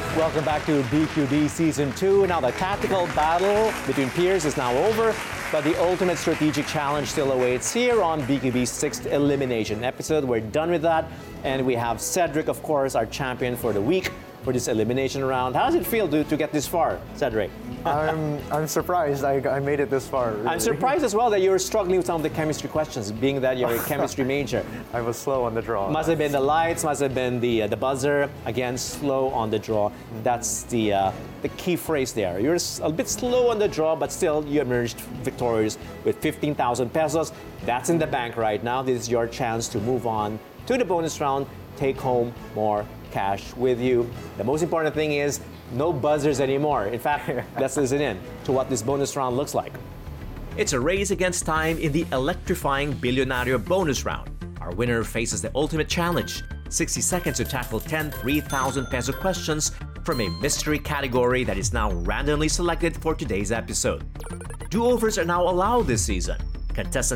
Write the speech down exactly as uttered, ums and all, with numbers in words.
Welcome back to B Q B Season two. Now the tactical battle between peers is now over, but the ultimate strategic challenge still awaits here on B Q B's sixth elimination episode. We're done with that, and we have Cedric, of course, our champion for the week for this elimination round. How does it feel to, to get this far, Cedric? I'm, I'm surprised I, I made it this far. Really. I'm surprised as well that you're struggling with some of the chemistry questions, being that you're a chemistry major. I was slow on the draw. Must have been the lights, must have been the uh, the buzzer. Again, slow on the draw. That's the uh, the key phrase there. You're a bit slow on the draw, but still you emerged victorious with fifteen thousand pesos. That's in the bank right now. This is your chance to move on to the bonus round, take home more cash with you. The most important thing is no buzzers anymore. In fact, let's listen in to what this bonus round looks like. It's a race against time in the electrifying Bilyonario bonus round. Our winner faces the ultimate challenge, sixty seconds to tackle ten three thousand peso questions from a mystery category that is now randomly selected for today's episode. Do-overs are now allowed this season. Contestants